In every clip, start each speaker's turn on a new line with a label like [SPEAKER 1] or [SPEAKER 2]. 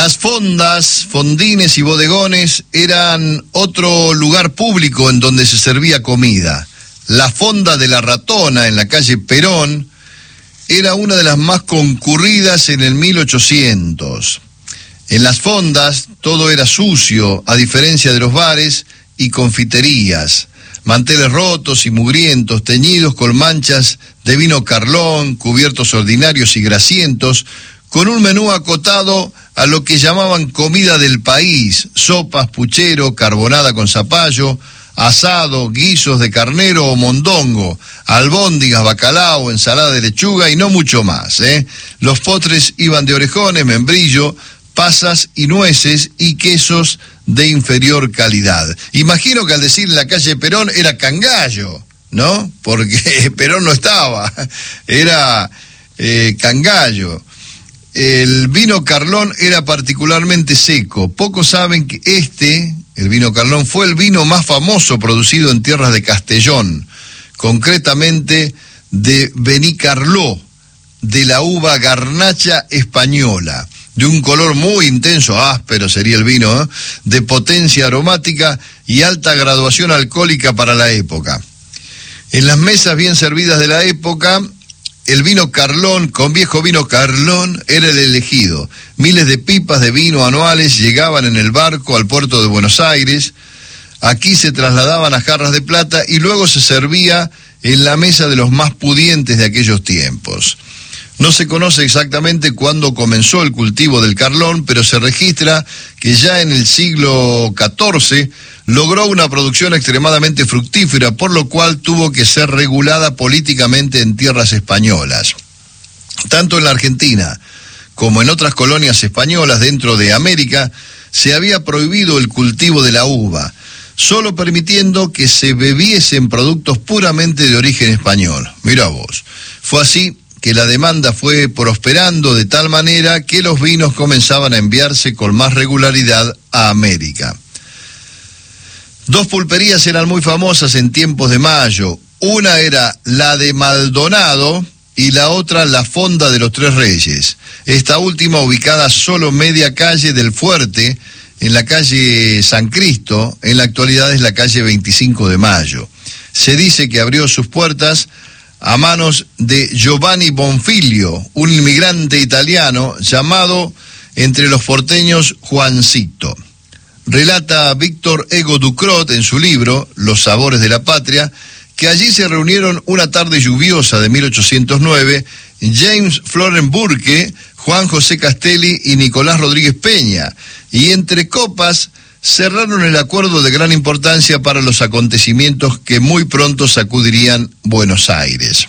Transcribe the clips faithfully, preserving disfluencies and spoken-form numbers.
[SPEAKER 1] Las fondas, fondines y bodegones eran otro lugar público en donde se servía comida. La fonda de la Ratona en la calle Perón era una de las más concurridas en el mil ochocientos. En las fondas todo era sucio, a diferencia de los bares y confiterías. Manteles rotos y mugrientos, teñidos con manchas de vino Carlón, cubiertos ordinarios y grasientos, con un menú acotado a lo que llamaban comida del país: sopas, puchero, carbonada con zapallo, asado, guisos de carnero o mondongo, albóndigas, bacalao, ensalada de lechuga y no mucho más, ¿eh? Los postres iban de orejones, membrillo, pasas y nueces y quesos de inferior calidad. Imagino que al decir la calle Perón era Cangallo, ¿no? Porque Perón no estaba, era eh, Cangallo. El vino Carlón era particularmente seco. Pocos saben que este, el vino Carlón, fue el vino más famoso producido en tierras de Castellón, concretamente de Benicarló, de la uva garnacha española, de un color muy intenso, áspero sería el vino, ¿eh? de potencia aromática y alta graduación alcohólica para la época. En las mesas bien servidas de la época, el vino Carlón, con viejo vino Carlón, era el elegido. Miles de pipas de vino anuales llegaban en el barco al puerto de Buenos Aires. Aquí se trasladaban a jarras de plata y luego se servía en la mesa de los más pudientes de aquellos tiempos. No se conoce exactamente cuándo comenzó el cultivo del Carlón, pero se registra que ya en el siglo catorce logró una producción extremadamente fructífera, por lo cual tuvo que ser regulada políticamente en tierras españolas. Tanto en la Argentina como en otras colonias españolas dentro de América se había prohibido el cultivo de la uva, solo permitiendo que se bebiesen productos puramente de origen español. Mirá vos, fue así que la demanda fue prosperando de tal manera que los vinos comenzaban a enviarse con más regularidad a América. Dos pulperías eran muy famosas en tiempos de mayo. Una era la de Maldonado y la otra la Fonda de los Tres Reyes. Esta última ubicada solo media calle del Fuerte, en la calle San Cristo, en la actualidad es la calle veinticinco de mayo. Se dice que abrió sus puertas a manos de Giovanni Bonfiglio, un inmigrante italiano llamado entre los porteños Juancito. Relata Víctor Ego Ducrot en su libro Los sabores de la patria, que allí se reunieron una tarde lluviosa de mil ochocientos nueve James Florent Burke, Juan José Castelli y Nicolás Rodríguez Peña, y entre copas cerraron el acuerdo de gran importancia para los acontecimientos que muy pronto sacudirían Buenos Aires.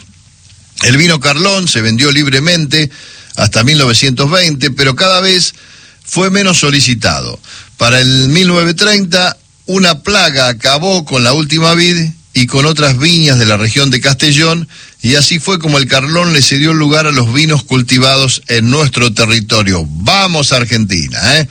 [SPEAKER 1] El vino Carlón se vendió libremente hasta mil novecientos veinte, pero cada vez fue menos solicitado. Para el mil novecientos treinta, una plaga acabó con la última vid y con otras viñas de la región de Castellón, y así fue como el Carlón le cedió lugar a los vinos cultivados en nuestro territorio. ¡Vamos, Argentina! ¿eh?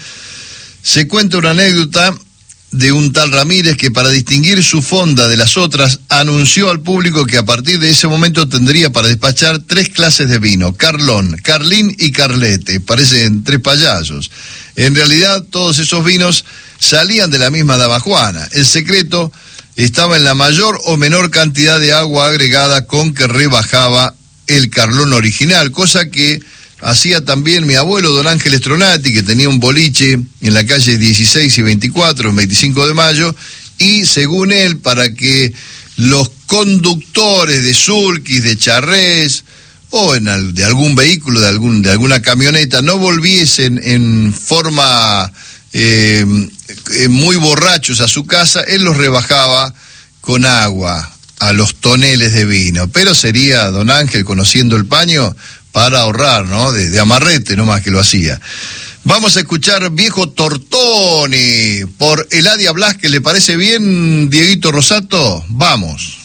[SPEAKER 1] Se cuenta una anécdota de un tal Ramírez que, para distinguir su fonda de las otras, anunció al público que a partir de ese momento tendría para despachar tres clases de vino: Carlón, Carlín y Carlete. Parecen tres payasos. En realidad, todos esos vinos salían de la misma dama Juana. El secreto estaba en la mayor o menor cantidad de agua agregada con que rebajaba el Carlón original, cosa que hacía también mi abuelo don Ángel Stronati, que tenía un boliche en la calle dieciséis y veinticuatro, en veinticinco de mayo, y según él, para que los conductores de sulkis, de charrés, o en al, de algún vehículo, de, algún, de alguna camioneta, no volviesen en forma eh, muy borrachos a su casa, él los rebajaba con agua a los toneles de vino. Pero sería don Ángel, conociendo el paño, para ahorrar, ¿no? De, de amarrete nomás que lo hacía. Vamos a escuchar Viejo Tortoni por Eladia Blasquez. ¿Le parece bien, Dieguito Rosato? Vamos.